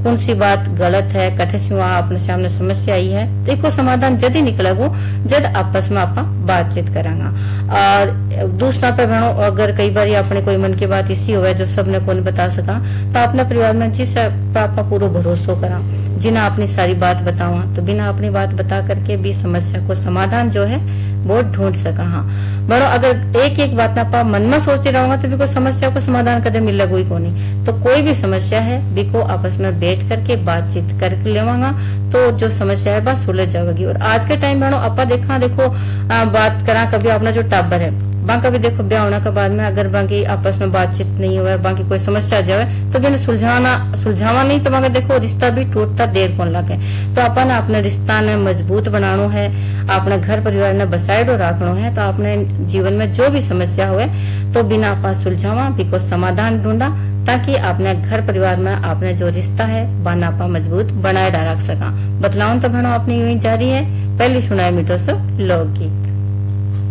कौन सी बात गलत है, कठे हुआ अपने सामने समस्या आई है, तो एको समाधान जद ही निकलेगो जद आपस में आप बातचीत करांगा। और दूसरा पे बहनों अगर कई बार अपने कोई मन की बात इसी हो जो सबने कौन बता सका, तो अपने परिवार में जिस आप पूरा भरोसा करा, जिन्हें अपनी सारी बात बतावा, तो बिना अपनी बात बता करके भी समस्या को समाधान जो है वो ढूंढ सका। हाँ बड़ो अगर एक एक बात ना मन में सोचते रहूंगा तो भी कोई समस्या को समाधान कदे मिलेगा कोई को नहीं। तो कोई भी समस्या है बिको आपस में बैठ करके बातचीत करके लेवांगा तो जो समस्या है बस सुलझ जाएगी। और आज के टाइम बड़ो अपा देखो बात करा कभी अपना जो टाबर है बाकी भी देखो ब्याह होने के बाद में अगर बाकी आपस में बातचीत नहीं हुआ, बाकी कोई समस्या जाए तो बिना सुलझावा नहीं तो बाकी देखो रिश्ता भी टूटता देर कौन लगे। तो अपन अपने रिश्ता ने मजबूत बनानो है, अपने घर परिवार ने बसाइडो रखनो है। तो अपने जीवन में जो भी समस्या हुए तो बिना आपा सुलझावा बिको समाधान ढूंढा, ताकि अपने घर परिवार में अपने जो रिश्ता है बाना आपा मजबूत बनाए रख सका। बतलाऊं तो भनो अपनी यूं जारी है। पहली सुनाए मीठो सो लोकगीत।